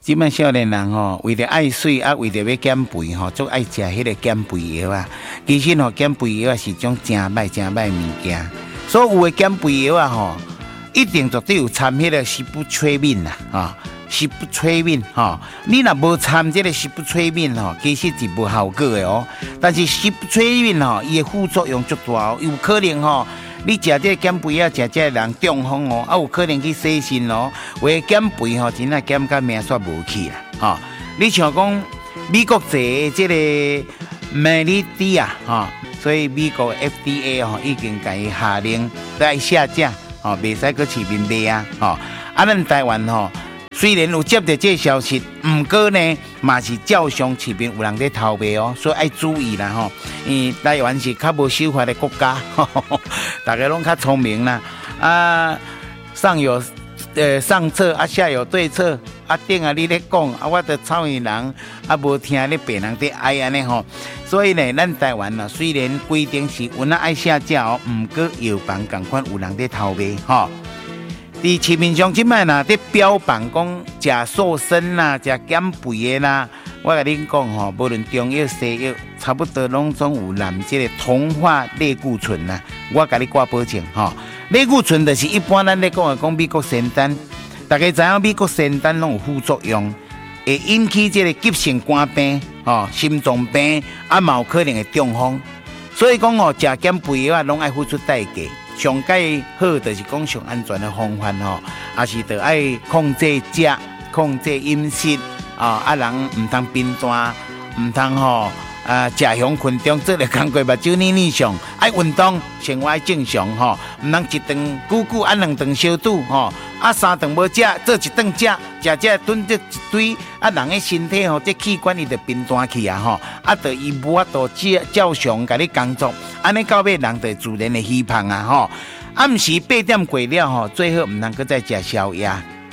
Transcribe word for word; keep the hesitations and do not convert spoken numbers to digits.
即摆少年人吼，为着爱水啊，为着要减肥吼，足爱食迄个减肥药啊。其实吼，减肥药啊是种真歹真歹物件。所有的减肥药啊吼，一定绝对有掺迄个西布催眠啦，吼、哦，西布催眠吼。你若无掺这个西布催眠吼，其实是无效果的哦。但是西布催眠吼，伊的副作用足大哦，有可能吼。你食这个减肥药，食这个人中风哦，啊有可能去洗肾哦。为减肥吼，真正减到命煞无去啦，吼、哦。你像讲美国这这个美利迪啊，吼，所以美国 F D A 吼已经甲伊下令来下架，吼，袂使搁市面卖啊，吼。啊，咱台湾吼，虽然有接到这个消息，毋过呢，嘛是照常市面有人在偷卖哦，所以爱注意啦，吼。因为台湾是较无守法的国家，呵呵大家拢较聪明啦。啊，上有呃上策啊，下有对策啊，顶啊你咧讲啊，我着草原人啊，无听咧别人在哀安尼吼。所以呢，咱台湾啊，虽然规定是有那爱下架哦，毋过药房共款有人在偷卖吼。伫市面上即摆呐，伫标榜讲食瘦身啦，食减肥的啦。我甲恁讲吼，无论中药西药，差不多拢总有含即个同化类固醇啦。我甲你挂保证吼，类固醇就是一般咱咧讲的讲美国仙丹，大家知影美国仙丹拢有副作用，会引起即个急性肝病、吼心脏病，啊嘛有可能会中风。所以讲哦，食减肥药啊，拢爱付出代价。上介好就是讲上安全的方法吼，也是得爱控制食、控制饮食。啊！啊，人唔通贫惰，唔通吼啊，食香困中，做了工过目睭呢呢上，爱运动，生活爱正常吼，唔通一顿久久啊两顿小肚吼，啊三顿无食，做一顿食，食食炖这一堆，啊人的身体吼，这器官伊就贫惰去啊吼，啊着伊无法度照照常甲你工作，安尼到尾人就自然的虚胖啊吼，暗时八点过了吼，最好唔通搁再食宵夜。